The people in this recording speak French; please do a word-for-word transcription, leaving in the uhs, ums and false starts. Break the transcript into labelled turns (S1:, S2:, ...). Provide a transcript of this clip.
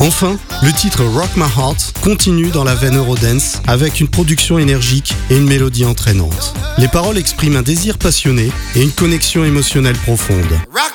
S1: Enfin, le titre Rock My Heart continue dans la veine Eurodance avec une production énergique et une mélodie entraînante. Les paroles expriment un désir passionné et une connexion émotionnelle profonde.
S2: Rock